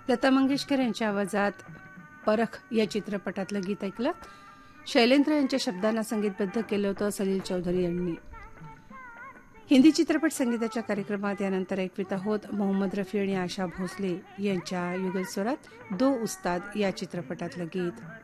लता मंगेशकर यांच्या आवाजात परख या चित्रपटातलं गीत ऐकलं. शैलेंद्र यांच्या शब्दांना संगीतबद्ध केलं होतं सलील चौधरी यांनी. हिंदी चित्रपट संगीताच्या कार्यक्रमात यानंतर ऐकवित आहोत मोहम्मद रफी आणि आशा भोसले यांच्या युगल स्वरात दो उस्ताद या चित्रपटातलं गीत.